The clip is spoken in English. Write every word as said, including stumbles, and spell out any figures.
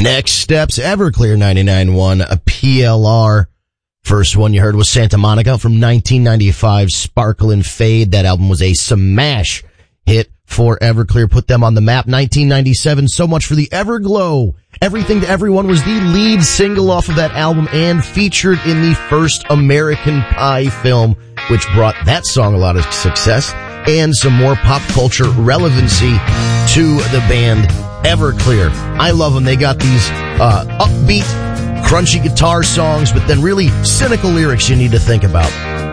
Next Steps, Everclear ninety-nine point one, a P L R. First one you heard was Santa Monica from nineteen ninety-five, Sparkle and Fade. That album was a smash hit for Everclear, put them on the map. nineteen ninety-seven, So Much for the Everglow. Everything to Everyone was the lead single off of that album and featured in the first American Pie film, which brought that song a lot of success and some more pop culture relevancy to the band Everclear. I love them. They got these uh upbeat, crunchy guitar songs, but then really cynical lyrics you need to think about.